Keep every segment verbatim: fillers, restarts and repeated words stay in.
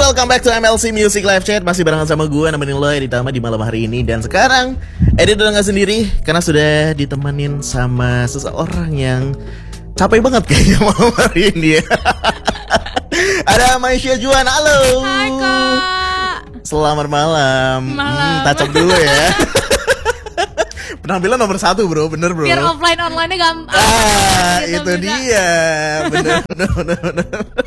welcome back to M L C Music Live Chat. Masih barengan sama gue, nemenin lo Editama di malam hari ini. Dan sekarang Edit udah gak sendiri, karena sudah ditemenin sama seseorang yang capek banget kayaknya malam hari ini ya. Ada Maisha Juan, halo. Hai Kak. Selamat malam. Malam. Hmm, touch up dulu ya. Penampilan nomor satu bro, bener bro. Biar offline online-nya gampang. Ah, gitu itu bisa. dia. Bener, bener, bener, bener.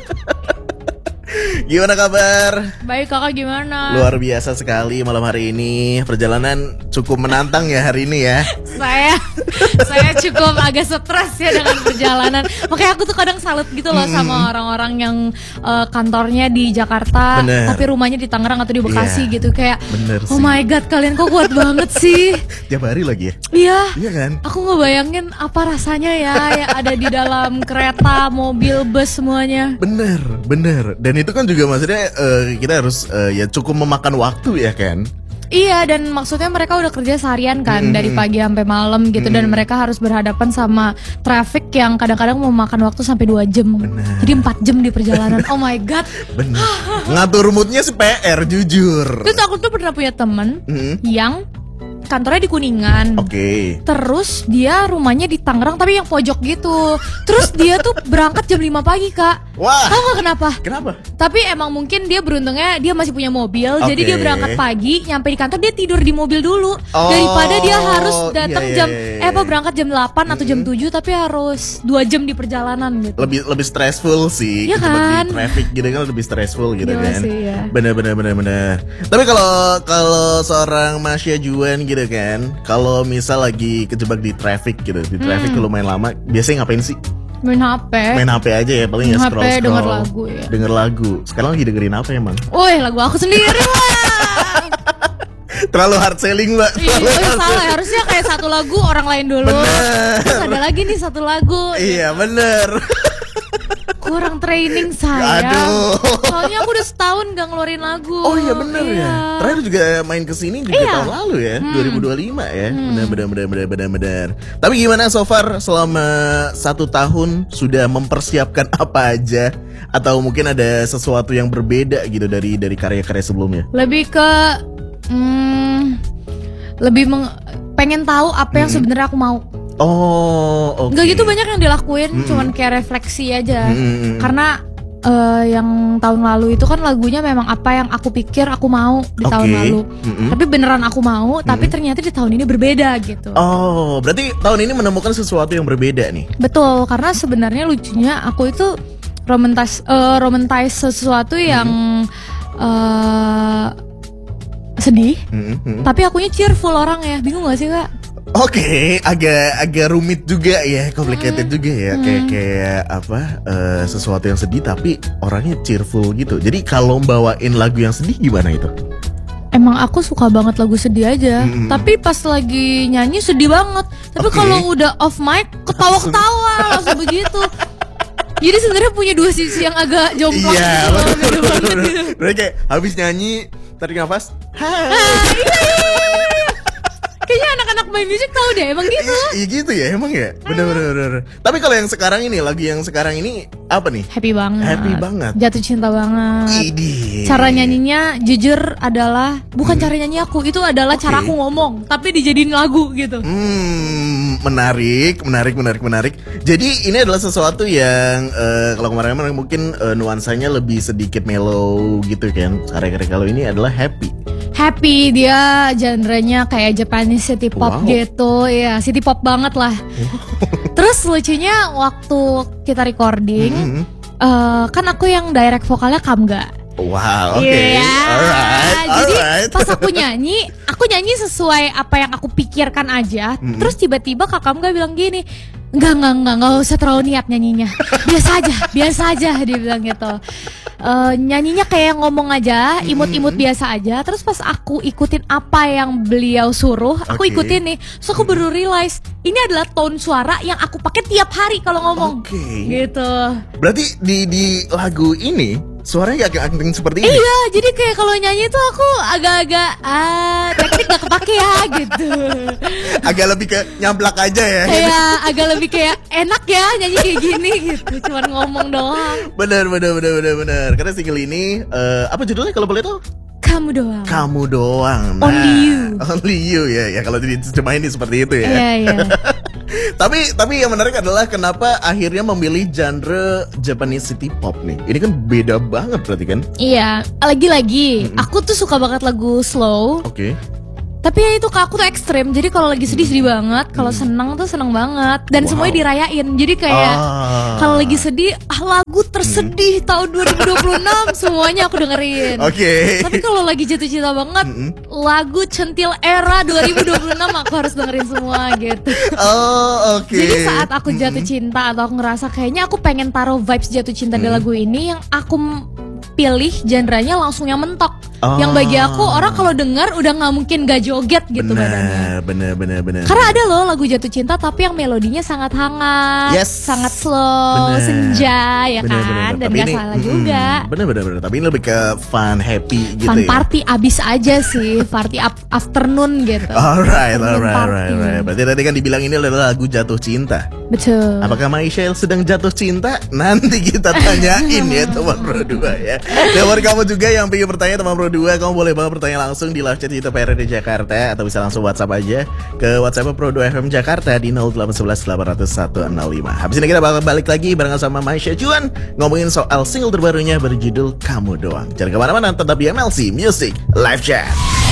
Gimana kabar? Baik, Kakak gimana? Luar biasa sekali malam hari ini. Perjalanan cukup menantang ya hari ini ya. Saya Saya cukup agak stres ya dengan perjalanan. Makanya aku tuh kadang salut gitu loh Mm. sama orang-orang yang uh, kantornya di Jakarta, Bener. tapi rumahnya di Tangerang atau di Bekasi Iya, gitu. Kayak bener oh sih. my god, kalian kok kuat banget sih. Tiap hari lagi ya? Iya. Iya kan? Aku ngebayangin apa rasanya ya yang ada di dalam kereta, mobil, bus semuanya. Bener, bener. Dan itu kan juga maksudnya eh, kita harus eh, ya cukup memakan waktu ya kan? Iya, dan maksudnya mereka udah kerja seharian kan, Mm-hmm. dari pagi sampai malam gitu. Dan Mm-hmm. mereka harus berhadapan sama traffic yang kadang-kadang memakan waktu sampai dua jam. Benar. Jadi empat jam di perjalanan. Oh my god. Bener. Ngatur moodnya sih P R, jujur. Terus aku tuh pernah punya temen Mm-hmm. yang kantornya di Kuningan. Oke. Terus dia rumahnya di Tangerang tapi yang pojok gitu. Terus dia tuh berangkat jam lima pagi, Kak. Wah. Tahu gak kenapa? Kenapa? Tapi emang mungkin dia beruntungnya dia masih punya mobil. Jadi Oke. dia berangkat pagi, nyampe di kantor dia tidur di mobil dulu. Oh, Daripada dia harus datang iya, iya, jam iya. eh apa berangkat jam delapan atau jam tujuh tapi harus dua jam di perjalanan gitu. Lebih lebih stressful sih. Iya Ketimbang kan? di traffic gitu kan lebih stressful gitu Iya kan. sih, ya. Bener bener bener bener. Tapi kalau kalau seorang Maisha Juan gitu kan, kalau misal lagi kejebak di traffic gitu, di traffic Hmm. lumayan lama, biasanya ngapain sih? Main H P. Main H P aja ya, paling ya Main H P, scroll scroll. denger lagu ya. Denger lagu. Sekarang lagi dengerin apa emang? Woi, lagu aku sendiri lah. Terlalu hard selling mbak. Iya, Terlalu oh, hard salah. selling. Harusnya kayak satu lagu orang lain dulu. Bener. Terus ada lagi nih satu lagu. Iya bener. Kurang training saya. Aduh. Soalnya aku udah setahun gak ngeluarin lagu. Oh iya bener Iya. ya. Terakhir juga main kesini juga Iya. tahun lalu ya, Hmm. dua ribu dua puluh lima ya. Bener bener bener bener bener bener. Tapi gimana so far selama satu tahun sudah mempersiapkan apa aja? Atau mungkin ada sesuatu yang berbeda gitu dari dari karya-karya sebelumnya? Lebih ke hmm, lebih meng- pengen tahu apa yang sebenarnya aku mau. Oh, oke. Nggak gitu banyak yang dilakuin, Mm-mm. cuman kayak refleksi aja. Mm-mm. Karena eh, yang tahun lalu itu kan lagunya memang apa yang aku pikir aku mau di tahun Oke. lalu. Mm-mm. Tapi beneran aku mau, tapi ternyata di tahun ini berbeda gitu. Oh, berarti tahun ini menemukan sesuatu yang berbeda nih. Betul, karena sebenarnya lucunya aku itu romantis eh, romantis sesuatu yang eh, sedih. Mm-mm. Tapi akunya cheerful orang ya, bingung gak sih Kak? Oke, agak agak rumit juga ya, complicated juga ya, kayak kayak apa eh, sesuatu yang sedih tapi orangnya cheerful gitu. Jadi kalau bawain lagu yang sedih gimana itu? Emang aku suka banget lagu sedih aja, Mm-mm. tapi pas lagi nyanyi sedih banget. Tapi Oke. kalau udah off mic ketawa-ketawa langsung begitu. Jadi sebenarnya punya dua sisi yang agak jomplang Iya, gitu loh, bener, beda bener, banget bener. gitu. Berarti kayak habis nyanyi tarik nafas. Hai. Ah, iya, iya, iya. Kayaknya anak-anak main musik tahu deh, emang gitu. Iya gitu ya, emang ya. Bener bener bener. Tapi kalau yang sekarang ini, lagu yang sekarang ini apa nih? Happy banget. Happy banget. Jatuh cinta banget. Idih. Cara nyanyinya jujur adalah bukan cara nyanyi aku, itu adalah Oke. cara aku ngomong, tapi dijadiin lagu gitu. Hmm, menarik, menarik, menarik, menarik. Jadi ini adalah sesuatu yang eh, kalau kemarin-kemarin mungkin eh, nuansanya lebih sedikit mellow gitu kan. Karya-karya kalau ini adalah happy. Happy, dia genrenya kayak Japanese city pop Wow. gitu. Ya, city pop banget lah. Terus lucunya waktu kita recording, Mhm. eh, kan aku yang direct vokalnya Kamga. Wow, oke, Iya. alright, Jadi alright. pas aku nyanyi, aku nyanyi sesuai apa yang aku pikirkan aja. Mm-mm. Terus tiba-tiba kakak Kamga bilang gini, enggak, enggak, enggak, enggak usah terlalu niat nyanyinya. Biasa aja, biasa aja, dia bilang gitu. Eh, nyanyinya kayak ngomong aja, imut-imut biasa aja. Terus pas aku ikutin apa yang beliau suruh, aku Oke. ikutin nih. Terus aku baru realize ini adalah tone suara yang aku pakai tiap hari kalau ngomong. Oke. Gitu. Berarti di di lagu ini suaranya gak acting seperti ini. Iya, jadi kayak kalau nyanyi tuh aku agak-agak ah teknik gak kepake ya gitu. Agak lebih ke nyamplak aja ya. Kayak agak lebih kayak enak ya nyanyi kayak gini gitu, cuman ngomong doang. Bener bener bener bener bener. Karena single ini uh, apa judulnya kalau boleh tahu? Kamu doang. Kamu doang. Nah, Only you. Only you ya. Ya kalau diterjemahin seperti itu ya. Iya, iya. tapi tapi yang menarik adalah kenapa akhirnya memilih genre Japanese city pop nih. Ini kan beda banget berarti kan? Iya, lagi-lagi mm-mm. aku tuh suka banget lagu slow. Oke. Okay. Tapi ya itu aku tuh ekstrim. Jadi kalau lagi sedih sedih banget, kalau hmm. seneng tuh seneng banget. Dan wow. semuanya dirayain. Jadi kayak ah. kalau lagi sedih, ah lagu tersedih hmm. tahun dua ribu dua puluh enam semuanya aku dengerin. Oke. Okay. Tapi kalau lagi jatuh cinta banget, hmm. lagu centil era dua ribu dua puluh enam aku harus dengerin semua gitu. Oh oke. Okay. Jadi saat aku jatuh hmm. cinta atau aku ngerasa kayaknya aku pengen taruh vibes jatuh cinta hmm. di lagu ini, yang aku pilih genrenya langsung yang mentok. Oh. Yang bagi aku orang kalau dengar udah nggak mungkin gak joget gitu bener, badannya. Bener bener bener. Karena ada loh lagu jatuh cinta tapi yang melodinya sangat hangat, yes. sangat slow, bener. senja ya bener, kan, bener, bener. Dan tapi gak ini, salah mm, juga. Bener bener bener. Tapi ini lebih ke fun happy gitu fun ya. Fun party abis aja sih, party up, afternoon gitu. Alright alright alright. Right. Berarti tadi kan dibilang ini adalah lagu jatuh cinta. Betul. Apakah Michelle sedang jatuh cinta? Nanti kita tanyain ya teman Pro dua ya. Dan buat kamu juga yang pengen bertanya teman Pro dua, kamu boleh banget bertanya langsung di live chat YouTube P R D Jakarta atau bisa langsung WhatsApp aja ke WhatsApp Pro dua F M Jakarta di nol delapan satu satu delapan nol satu nol lima. Habis ini kita bakal balik lagi barengan sama Maisha Juan ngomongin soal single terbarunya berjudul Kamu Doang. Jangan kemana-mana, tetap di M L C Music Live Chat.